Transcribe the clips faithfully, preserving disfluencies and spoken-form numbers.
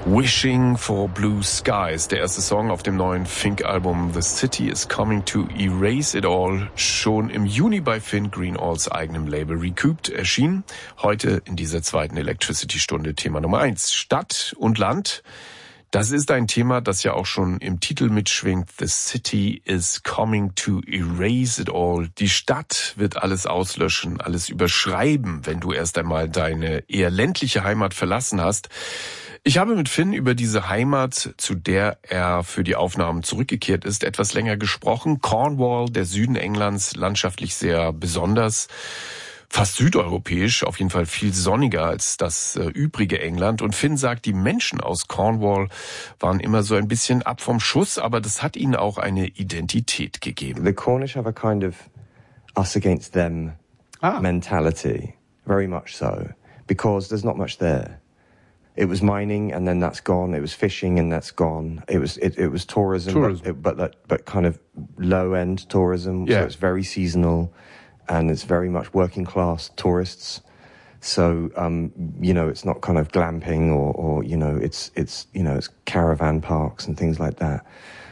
Wishing for Blue Skies, der erste Song auf dem neuen Fink-Album The City is Coming to Erase It All, schon im Juni bei Finn Greenalls eigenem Label Recouped erschienen. Heute in dieser zweiten Electricity-Stunde Thema Nummer eins. Stadt und Land. Das ist ein Thema, das ja auch schon im Titel mitschwingt. The city is coming to erase it all. Die Stadt wird alles auslöschen, alles überschreiben, wenn du erst einmal deine eher ländliche Heimat verlassen hast. Ich habe mit Finn über diese Heimat, zu der er für die Aufnahmen zurückgekehrt ist, etwas länger gesprochen. Cornwall, der Süden Englands, landschaftlich sehr besonders. Fast südeuropäisch, auf jeden Fall viel sonniger als das äh, übrige England. Und Finn sagt, die Menschen aus Cornwall waren immer so ein bisschen ab vom Schuss, aber das hat ihnen auch eine Identität gegeben. The Cornish have a kind of us against them ah. mentality, very much so, because there's not much there. It was mining and then that's gone. It was fishing and that's gone. It was it, it was tourism, tourism. but but, that, but kind of low end tourism. Yeah. So it's very seasonal. And it's very much working class tourists. So, um, you know, it's not kind of glamping or, or, you know, it's, it's, you know, it's caravan parks and things like that.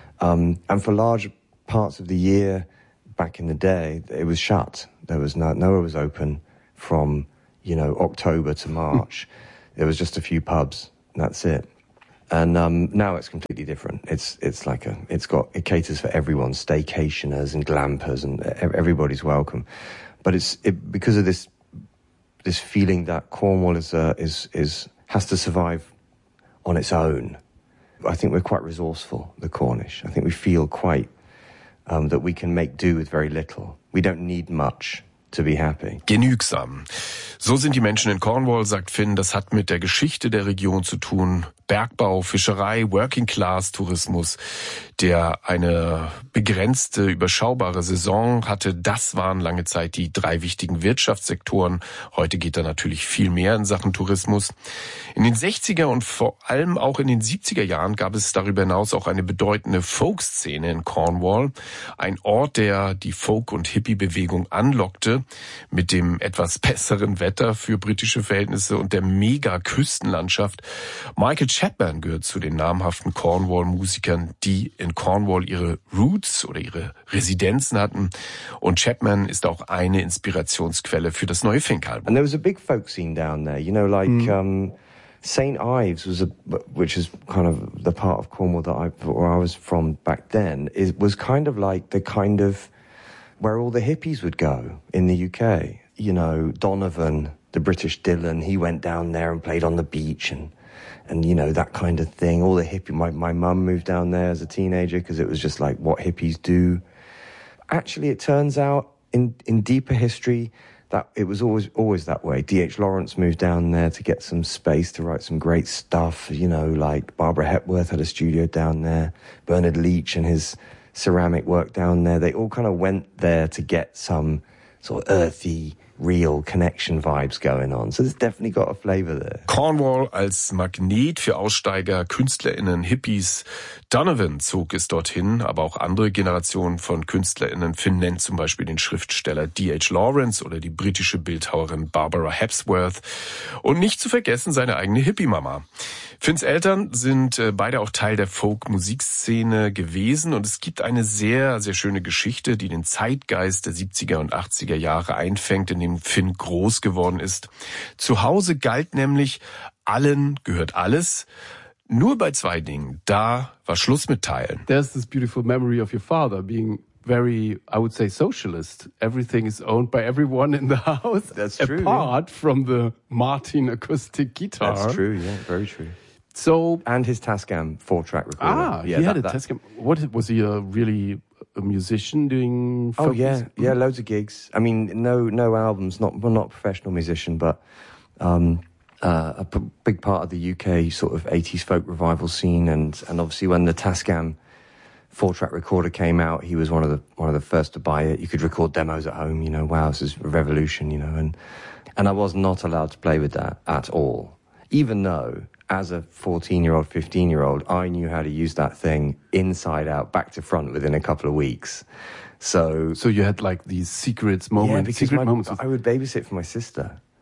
Um, and for large parts of the year back in the day, it was shut. There was no, nowhere was open from, you know, October to March. There was just a few pubs and that's it. And um, now it's completely different. It's it's like a it's got it caters for everyone, staycationers and glampers, and everybody's welcome. But it's it, because of this this feeling that Cornwall is uh, is is has to survive on its own. I think we're quite resourceful, the Cornish. I think we feel quite um, that we can make do with very little. We don't need much to be happy. Genügsam. So sind die Menschen in Cornwall, sagt Finn. Das hat mit der Geschichte der Region zu tun. Bergbau, Fischerei, Working-Class-Tourismus, der eine begrenzte, überschaubare Saison hatte. Das waren lange Zeit die drei wichtigen Wirtschaftssektoren. Heute geht da natürlich viel mehr in Sachen Tourismus. In den sechziger und vor allem auch in den siebziger Jahren gab es darüber hinaus auch eine bedeutende Folk-Szene in Cornwall. Ein Ort, der die Folk- und Hippie-Bewegung anlockte mit dem etwas besseren Wetter für britische Verhältnisse und der Mega-Küstenlandschaft. Michael Chapman gehört zu den namhaften Cornwall-Musikern, die in Cornwall ihre Roots oder ihre Residenzen hatten. Und Chapman ist auch eine Inspirationsquelle für das neue Fink-Album. And there was a big folk scene down there, you know, like mm. um, Saint Ives was a, which is kind of the part of Cornwall that I, where I was from back then, it was kind of like the kind of where all the hippies would go in the U K. You know, Donovan, the British Dylan, he went down there and played on the beach and and, you know, that kind of thing. All the hippie, my, my mum moved down there as a teenager because it was just like what hippies do. Actually, it turns out in, in deeper history that it was always, always that way. D H Lawrence moved down there to get some space to write some great stuff. You know, like Barbara Hepworth had a studio down there. Bernard Leach and his ceramic work down there. They all kind of went there to get some sort of earthy, real connection vibes going on. So there's definitely got a flavor there. Cornwall als Magnet für Aussteiger, KünstlerInnen, Hippies. Donovan zog es dorthin, aber auch andere Generationen von KünstlerInnen. Finn nennt zum Beispiel den Schriftsteller D H Lawrence oder die britische Bildhauerin Barbara Hepworth. Und nicht zu vergessen seine eigene Hippie-Mama. Finns Eltern sind beide auch Teil der Folk-Musikszene gewesen und es gibt eine sehr, sehr schöne Geschichte, die den Zeitgeist der siebziger und achtziger Jahre einfängt, in dem Finn groß geworden ist. Zu Hause galt nämlich, allen gehört alles, nur bei zwei Dingen. Da war Schluss mit Teilen. There's this beautiful memory of your father being very, I would say, socialist. Everything is owned by everyone in the house. That's true. Apart yeah. from the Martin acoustic guitar. That's true, yeah, very true. So and his Tascam four-track recorder. Ah, yeah, he had that, a that. Tascam. What was he? A really a musician doing? Oh yeah, music? yeah, loads of gigs. I mean, no, no albums. Not well, not a professional musician, but um, uh, a p- big part of the U K sort of eighties folk revival scene, and and obviously when the Tascam four-track recorder came out, he was one of the one of the first to buy it. You could record demos at home. You know, wow, this is a revolution. You know, and and I was not allowed to play with that at all, even though, as a fourteen-year-old, fifteen-year-old, I knew how to use that thing inside out, back to front within a couple of weeks. So, so you had like these secrets moments, yeah, because secret my, moments. I would babysit for my sister,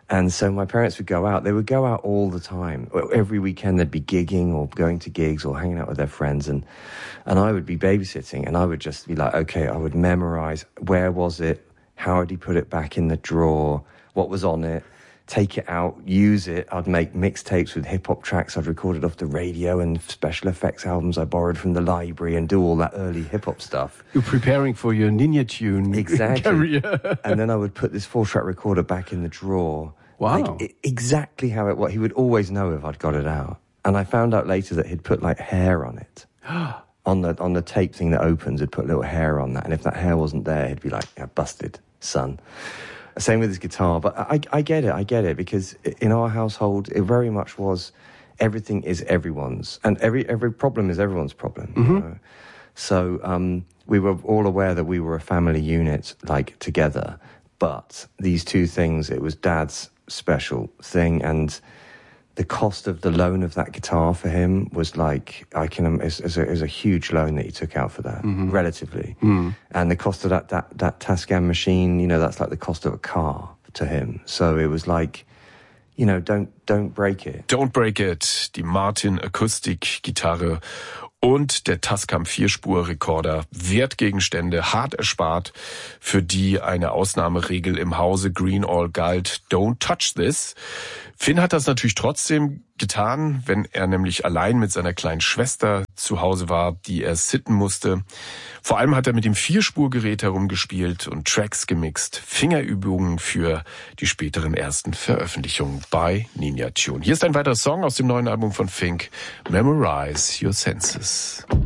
And so my parents would go out. They would go out all the time. Every weekend they'd be gigging or going to gigs or hanging out with their friends. And, and I would be babysitting, and I would just be like, okay, I would memorize where was it, how had he put it back in the drawer, what was on it, take it out, use it. I'd make mixtapes with hip-hop tracks I'd recorded off the radio and special effects albums I borrowed from the library and do all that early hip-hop stuff. You're preparing for your Ninja Tune exactly. career. And then I would put this four-track recorder back in the drawer. Wow. Like, it, exactly how it was. He would always know if I'd got it out. And I found out later that he'd put, like, hair on it. on the on the tape thing that opens, he'd put little hair on that. And if that hair wasn't there, he'd be like, yeah, busted, son. Same with his guitar, but I, I get it, I get it, because in our household, it very much was everything is everyone's, and every every problem is everyone's problem. Mm-hmm. You know? So um, we were all aware that we were a family unit, like, together, but these two things, it was Dad's special thing, and the cost of the loan of that guitar for him was like, I can, is, is, a, is a huge loan that he took out for that, mm-hmm. relatively. Mm. And the cost of that, that, that Tascam machine, you know, that's like the cost of a car to him. So it was like, you know, don't, don't break it. Don't break it, die Martin Akustik-Gitarre und der Tascam Vierspur-Rekorder, Wertgegenstände, hart erspart, für die eine Ausnahmeregel im Hause Greenall galt, don't touch this. Finn hat das natürlich trotzdem getan, wenn er nämlich allein mit seiner kleinen Schwester zu Hause war, die er sitten musste. Vor allem hat er mit dem Vierspurgerät herumgespielt und Tracks gemixt, Fingerübungen für die späteren ersten Veröffentlichungen bei Ninja Tune. Hier ist ein weiterer Song aus dem neuen Album von Fink, Memorize Your Senses.